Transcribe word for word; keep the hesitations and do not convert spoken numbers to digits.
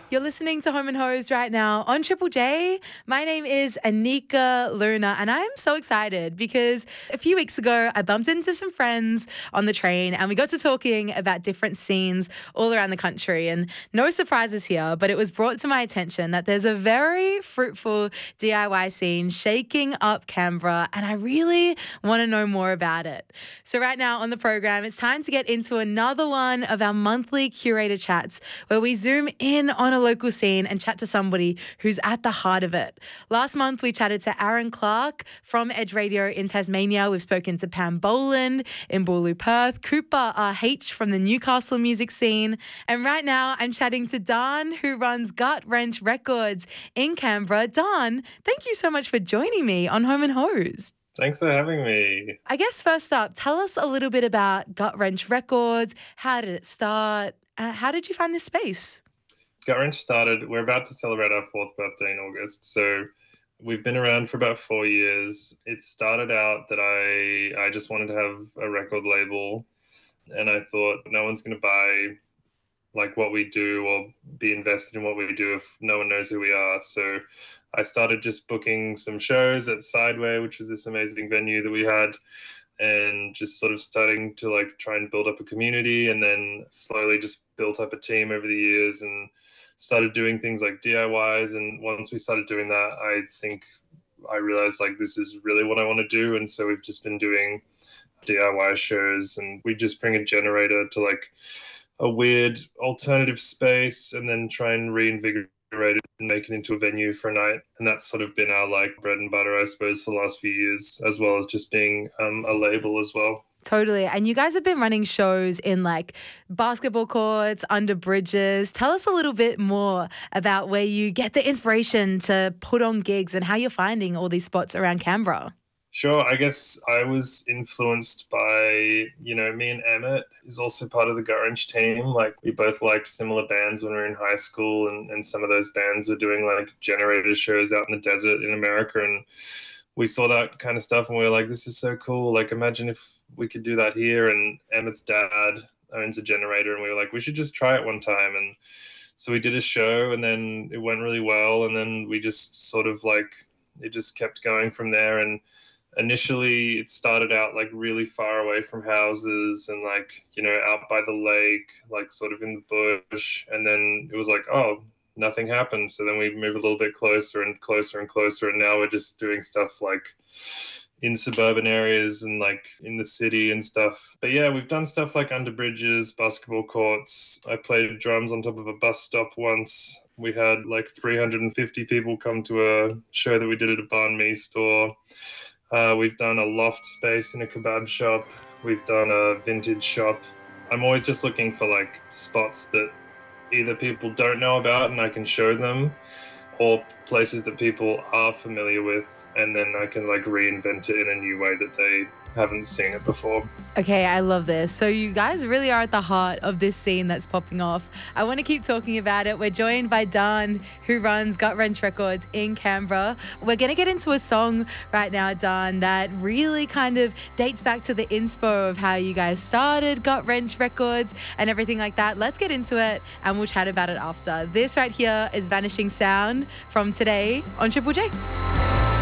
You're listening to Home and Hose right now on Triple J. My name is Anika Luna, and I'm so excited because a few weeks ago I bumped into some friends on the train and we got to talking about different scenes all around the country. And no surprises here, but it was brought to my attention that there's a very fruitful D I Y scene shaking up Canberra, and I really want to know more about it. So right now on the program, it's time to get into another one of our monthly curator chats where we zoom in on a local scene and chat to somebody who's at the heart of it. Last month, we chatted to Aaron Clark from Edge Radio in Tasmania. We've spoken to Pam Boland in Boorloo, Perth, Cooper R H from the Newcastle music scene. And right now, I'm chatting to Dan, who runs Gut Wrench Records in Canberra. Dan, thank you so much for joining me on Home and Hose. Thanks for having me. I guess first up, tell us a little bit about Gut Wrench Records. How did it start? Uh, how did you find this space? Gut Wrench started, we're about to celebrate our fourth birthday in August. So we've been around for about four years. It started out that I I just wanted to have a record label, and I thought no one's going to buy like what we do or be invested in what we do if no one knows who we are. So I started just booking some shows at Sideway, which was this amazing venue that we had, and just sort of starting to like try and build up a community, and then slowly just built up a team over the years and started doing things like D I Ys. And once we started doing that, I think I realized like this is really what I want to do. And so we've just been doing D I Y shows, and we just bring a generator to like a weird alternative space and then try and reinvigorate it and make it into a venue for a night. And that's sort of been our like bread and butter, I suppose, for the last few years, as well as just being um, a label as well. Totally. And you guys have been running shows in like basketball courts, under bridges. Tell us a little bit more about where you get the inspiration to put on gigs and how you're finding all these spots around Canberra. Sure. I guess I was influenced by, you know, me and Emmett is also part of the Gut Wrench team. Like we both liked similar bands when we were in high school, and, and some of those bands were doing like generator shows out in the desert in America. And we saw that kind of stuff and we were like, this is so cool. Like imagine if we could do that here. And Emmett's dad owns a generator, and we were like, we should just try it one time. And so we did a show, and then it went really well. And then we just sort of like, it just kept going from there. And initially it started out like really far away from houses and like, you know, out by the lake, like sort of in the bush. And then it was like, oh, nothing happened. So then we moved a little bit closer and closer and closer. And now we're just doing stuff like in suburban areas and like in the city and stuff. But yeah, we've done stuff like under bridges, basketball courts. I played drums on top of a bus stop once. We had like three hundred fifty people come to a show that we did at a banh mi store. Uh, we've done a loft space in a kebab shop. We've done a vintage shop. I'm always just looking for like spots that either people don't know about and I can show them, or places that people are familiar with, and then I can like reinvent it in a new way that they haven't seen it before. Okay, I love this. So you guys really are at the heart of this scene that's popping off. I want to keep talking about it. We're joined by Dan, who runs Gut Wrench Records in Canberra. We're going to get into a song right now, Dan, that really kind of dates back to the inspo of how you guys started Gut Wrench Records and everything like that. Let's get into it and we'll chat about it after. This right here is Vanishing Sound from Today on Triple J.